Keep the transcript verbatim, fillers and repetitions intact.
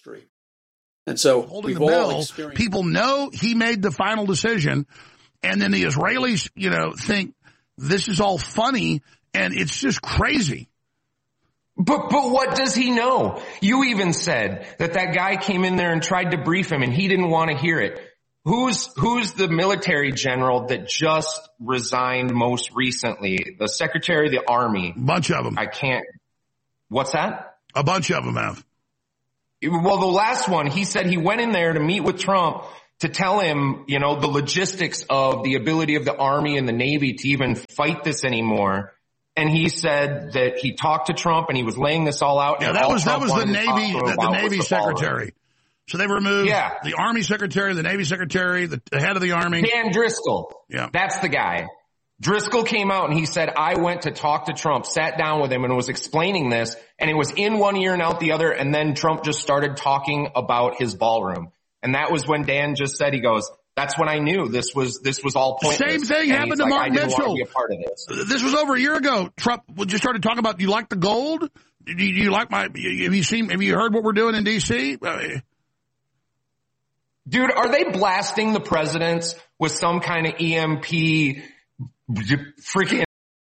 history. And so holding we've the all bill, experienced. People know he made the final decision, and then the Israelis, you know, think this is all funny, and it's just crazy. But but what does he know? You even said that that guy came in there and tried to brief him, and he didn't want to hear it. Who's who's the military general that just resigned most recently? The Secretary of the Army. A bunch of them. I can't. What's that? A bunch of them have. Well, the last one, he said he went in there to meet with Trump to tell him, you know, the logistics of the ability of the Army and the Navy to even fight this anymore. And he said that he talked to Trump and he was laying this all out. Yeah, and that all was that Trump was the wanted to talk Navy to him the, the about Navy was the following. secretary. So they removed Yeah. the Army secretary, the Navy secretary, the, the head of the Army. Dan Driscoll. Yeah. That's the guy. Driscoll came out and he said, I went to talk to Trump, sat down with him and was explaining this, and it was in one ear and out the other, and then Trump just started talking about his ballroom. And that was when Dan just said, he goes, that's when I knew this was this was all pointless. Same thing and happened to like, Mark I didn't Mitchell. want to be a part of this. This was over a year ago. Trump just started talking about, do you like the gold? Do you, do you like my, have you seen, have you heard what we're doing in D C? Dude, are they blasting the presidents with some kind of E M P freaking